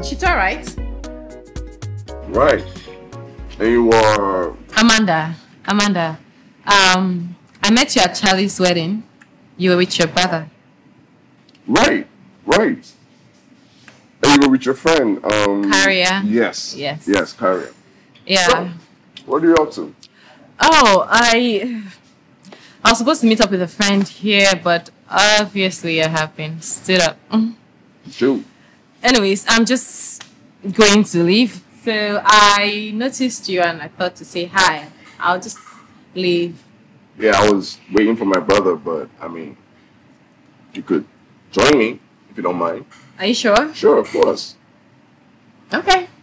She's alright. Right. And you are... Amanda. I met you at Charlie's wedding. You were with your brother. Right. And you were with your friend. Carrier. Yes, Carrier. Yeah. So, what are you up to? Oh, I was supposed to meet up with a friend here, but obviously I have been stood up. Shoot. Anyways, I'm just going to leave. So I noticed you and I thought to say hi. I'll just leave. Yeah, I was waiting for my brother, but I mean, you could join me if you don't mind. Are you sure? Sure, of course. Okay.